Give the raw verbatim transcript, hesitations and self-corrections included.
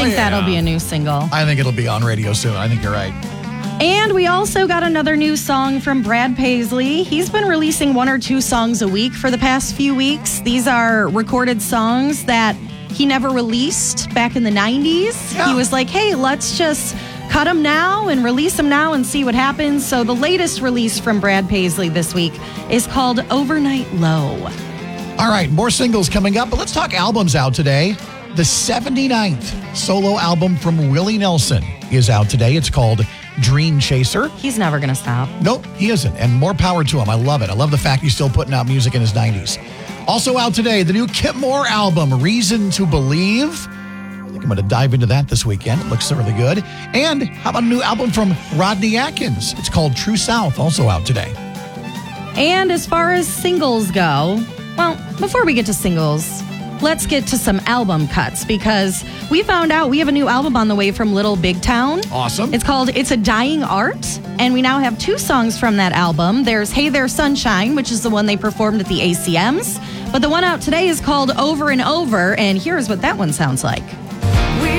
think yeah. that'll be a new single. I think it'll be on radio soon. I think you're right. And we also got another new song from Brad Paisley. He's been releasing one or two songs a week for the past few weeks. These are recorded songs that he never released back in the nineties. Yeah. He was like, hey, let's just cut them now and release them now and see what happens. So the latest release from Brad Paisley this week is called Overnight Low. All right, more singles coming up, but let's talk albums out today. The seventy-ninth solo album from Willie Nelson is out today. It's called Dream Chaser. He's never going to stop. Nope, he isn't. And more power to him. I love it. I love the fact he's still putting out music in his nineties. Also out today, the new Kip Moore album, Reason to Believe. I think I'm going to dive into that this weekend. It looks really good. And how about a new album from Rodney Atkins? It's called True South, also out today. And as far as singles go, well, before we get to singles, let's get to some album cuts because we found out we have a new album on the way from Little Big Town. Awesome. It's called It's a Dying Art, and we now have two songs from that album. There's Hey There Sunshine, which is the one they performed at the A C Ms, but the one out today is called Over and Over, and here's what that one sounds like.